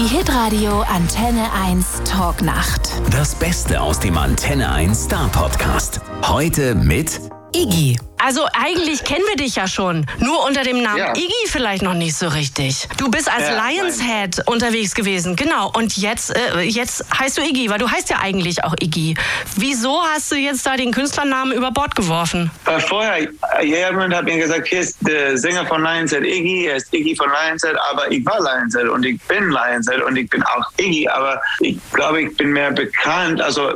Die Hitradio Antenne 1 Talknacht. Das Beste aus dem Antenne 1 Star Podcast. Heute mit Iggy. Also eigentlich kennen wir dich ja schon, nur unter dem Namen Iggy vielleicht noch nicht so richtig. Du bist als Lionshead unterwegs gewesen, genau. Und jetzt heißt du Iggy, weil du heißt ja eigentlich auch Iggy. Wieso hast du jetzt da den Künstlernamen über Bord geworfen? Vorher, jemand hat mir gesagt, hier ist der Sänger von Lionshead Iggy, er ist Iggy von Lionshead, aber ich war Lionshead und ich bin Lionshead und ich bin auch Iggy, aber ich glaube, ich bin mehr bekannt, also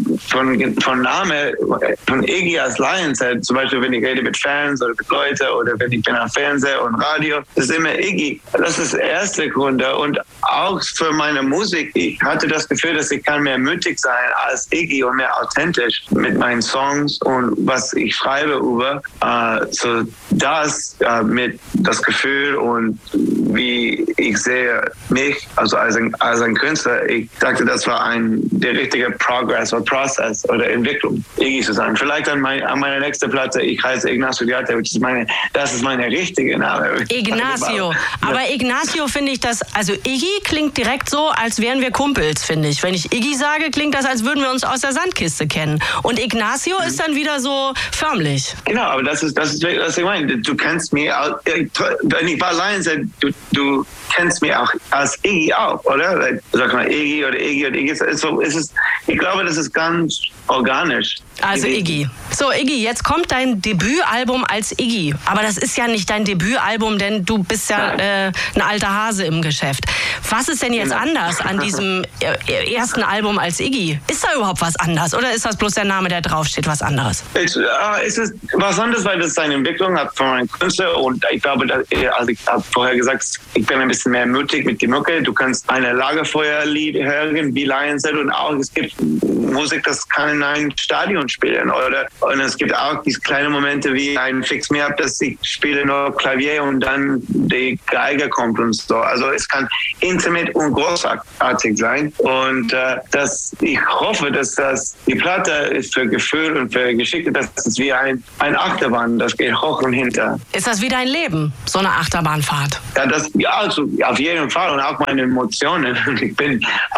von Name, von Iggy als Lionshead, zum Beispiel wenn ich rede mit Fans oder mit Leuten oder wenn ich bin am Fernseher und Radio, das ist immer Iggy. Das ist der erste Grund. Und auch für meine Musik, ich hatte das Gefühl, dass ich kann mehr mutig sein als Iggy und mehr authentisch mit meinen Songs und was ich schreibe über. So das mit das Gefühl und wie ich sehe mich, also als ein Künstler, ich dachte, das war der richtige Progress oder Prozess oder Entwicklung, Iggy zu sein. Vielleicht an meiner nächsten Platte, ich heiße Ignacio Diarte, das ist meine richtige Name. Ignacio. Aber Ignacio finde ich also Iggy klingt direkt so, als wären wir Kumpels, finde ich. Wenn ich Iggy sage, klingt das, als würden wir uns aus der Sandkiste kennen. Und Ignacio ist dann wieder so förmlich. Genau, aber das ist was ich meine. Du kennst mich, wenn ich war Lionshead, du kennst mich auch als Iggy auch, oder? Sag mal Iggy oder Iggy oder Iggy. Ich glaube, das ist ganz organisch. Also Iggy. So Iggy, jetzt kommt dein Debütalbum als Iggy. Aber das ist ja nicht dein Debütalbum, denn du bist ja ein alter Hase im Geschäft. Was ist denn jetzt anders an diesem ersten Album als Iggy? Ist da überhaupt was anders? Oder ist das bloß der Name, der draufsteht, was anderes? Es ist was anderes, weil das eine Entwicklung hat von meinem Künstler. Und ich glaube, also ich habe vorher gesagt, ich bin ein bisschen mehr mutig mit der Mucke. Du kannst eine Lagerfeuerlied hören wie Lionshead und auch es gibt Musik, das kann in einem Stadion spielen. Und es gibt auch diese kleinen Momente wie ein Fix Me Up, dass ich spiele nur Klavier und dann die Geige kommt und so. Also es kann intimate und großartig sein. Und ich hoffe, dass die Platte ist für Gefühl und für Geschichte, das ist wie ein Achterbahn, das geht hoch und hinter. Ist das wie dein Leben, so eine Achterbahnfahrt? Also auf jeden Fall und auch meine Emotionen. Ich bin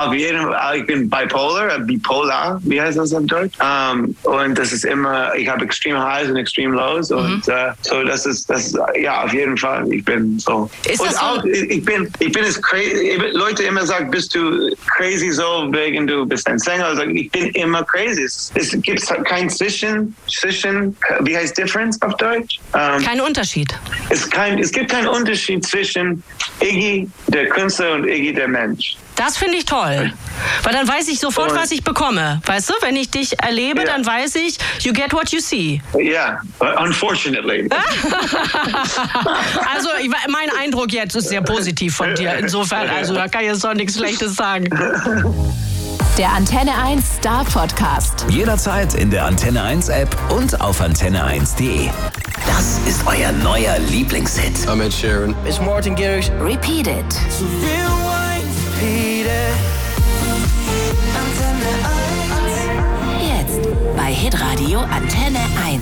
bipolar, wie heißt das auf Deutsch? Und das ist immer, ich habe extreme Highs und extreme Lows und so das ist auf jeden Fall. Ich bin so. Ist und das auch, so? ich bin es crazy. Leute immer sagen, bist du crazy so, wegen du bist ein Sänger. Also ich bin immer crazy. Es gibt kein Zwischen, wie heißt Difference auf Deutsch? Kein Unterschied. Es gibt keinen Unterschied zwischen Iggy, der Künstler, und Iggy, der Mensch. Das finde ich toll, weil dann weiß ich sofort, was ich bekomme. Weißt du, wenn ich dich erlebe, dann weiß ich, you get what you see. Ja, unfortunately. Also mein Eindruck jetzt ist sehr positiv von dir. Insofern, also da kann ich jetzt doch nichts Schlechtes sagen. Der Antenne 1 Star Podcast. jederzeit in der Antenne 1 App und auf antenne1.de. Das ist euer neuer Lieblingshit. I'm Ed Sheeran. It's Martin Garrix. Repeat it. So rewind, repeat it. Jetzt bei Hitradio Antenne 1.